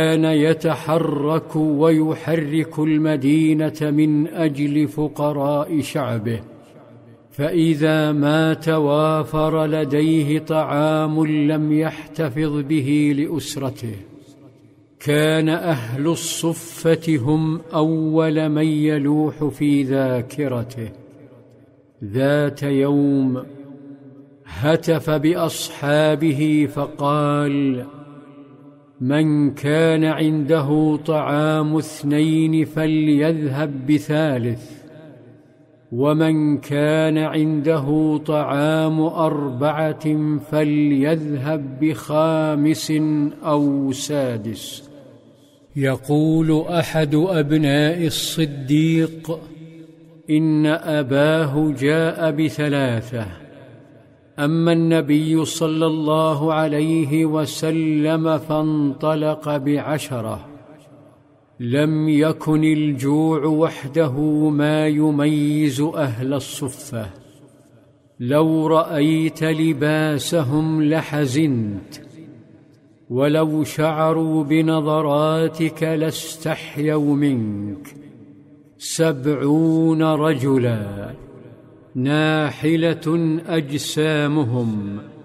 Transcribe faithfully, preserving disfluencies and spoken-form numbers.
كان يتحرك ويحرك المدينة من أجل فقراء شعبه، فإذا ما توافر لديه طعام لم يحتفظ به لأسرته كان أهل الصفة هم أول من يلوح في ذاكرته. ذات يوم هتف بأصحابه فقال: من كان عنده طعام اثنين فليذهب بثالث، ومن كان عنده طعام أربعة فليذهب بخامس أو سادس. يقول أحد أبناء الصديق: إن أباه جاء بثلاثة، أما النبي صلى الله عليه وسلم فانطلق بعشرة. لم يكن الجوع وحده ما يميز أهل الصفة، لو رأيت لباسهم لحزنت، ولو شعروا بنظراتك لاستحيوا منك. سبعون رجلا ناحلة أجسامهم